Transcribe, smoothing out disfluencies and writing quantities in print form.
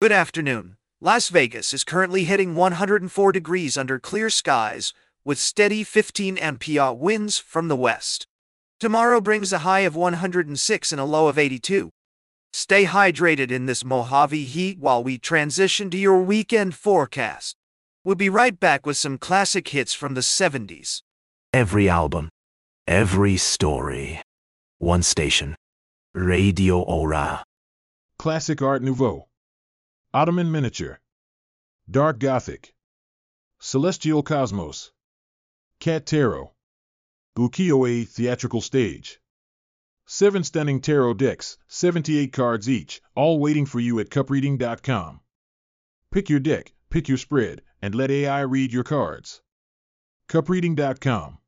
Good afternoon. Las Vegas is currently hitting 104 degrees under clear skies, with steady 15 mph winds from the west. Tomorrow brings a high of 106 and a low of 82. Stay hydrated in this Mojave heat while we transition to your weekend forecast. We'll be right back with some classic hits from the 70s. Every album, every story. One station. Radio Aura. Classic Art Nouveau. Ottoman Miniature. Dark Gothic. Celestial Cosmos. Cat Tarot. Ukiyo-e Theatrical Stage. 7 stunning tarot decks, 78 cards each, all waiting for you at cupreading.com. Pick your deck, pick your spread, and let AI read your cards. cupreading.com.